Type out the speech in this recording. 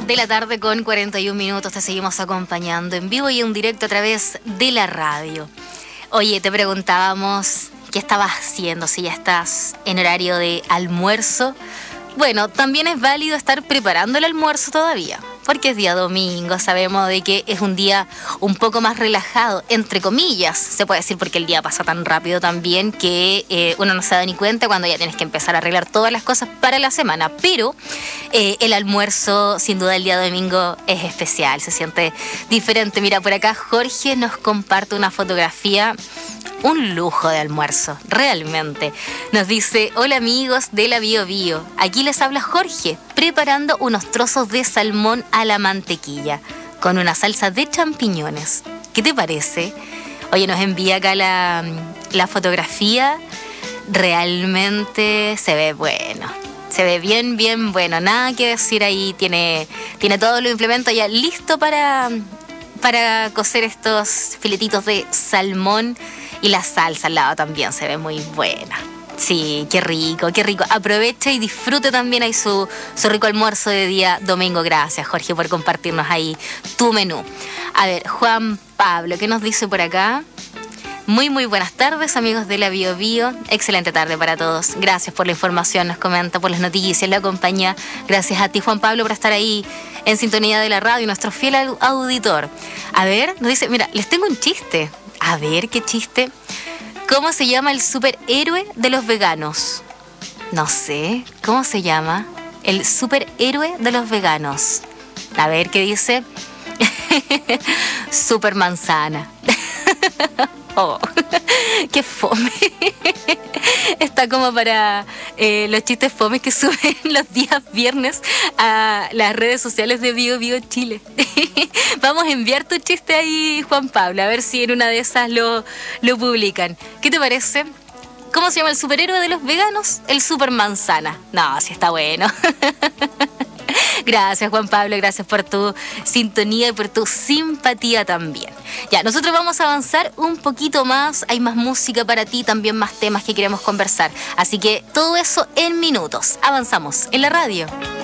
de la tarde con 41 minutos. Te seguimos acompañando en vivo y en directo a través de la radio. Oye, te preguntábamos qué estabas haciendo, si ya estás en horario de almuerzo. Bueno, también es válido estar preparando el almuerzo todavía, porque es día domingo, sabemos de que es un día un poco más relajado, entre comillas, se puede decir, porque el día pasa tan rápido también que uno no se da ni cuenta cuando ya tienes que empezar a arreglar todas las cosas para la semana. Pero el almuerzo, sin duda, el día domingo es especial, se siente diferente. Mira, por acá Jorge nos comparte una fotografía. Un lujo de almuerzo, realmente. Nos dice: hola amigos de la Bio Bio. Aquí les habla Jorge, preparando unos trozos de salmón a la mantequilla, con una salsa de champiñones. ¿Qué te parece? Oye, nos envía acá la fotografía. Realmente se ve bueno. Se ve bien, bien bueno. Nada que decir ahí. Tiene todos los implementos ya listo para cocer estos filetitos de salmón. Y la salsa al lado también se ve muy buena. Sí, qué rico, qué rico. Aproveche y disfrute también ahí su rico almuerzo de día domingo. Gracias, Jorge, por compartirnos ahí tu menú. A ver, Juan Pablo, ¿qué nos dice por acá? Muy, muy buenas tardes, amigos de la Bio Bio. Excelente tarde para todos. Gracias por la información, nos comenta, por las noticias, la compañía. Gracias a ti, Juan Pablo, por estar ahí en sintonía de la radio, nuestro fiel auditor. A ver, nos dice, mira, les tengo un chiste. A ver, ¿qué chiste? ¿Cómo se llama el superhéroe de los veganos? No sé, ¿cómo se llama? El superhéroe de los veganos. A ver, ¿qué dice? Super manzana. Oh, qué fome. Está como para los chistes fomes que suben los días viernes a las redes sociales de Bio Bio Chile. Vamos a enviar tu chiste ahí, Juan Pablo, a ver si en una de esas lo publican. ¿Qué te parece? ¿Cómo se llama el superhéroe de los veganos? El super manzana. No, sí está bueno. Gracias, Juan Pablo, gracias por tu sintonía y por tu simpatía también. Ya, nosotros vamos a avanzar un poquito más, hay más música para ti, también más temas que queremos conversar. Así que todo eso en minutos. Avanzamos en la radio.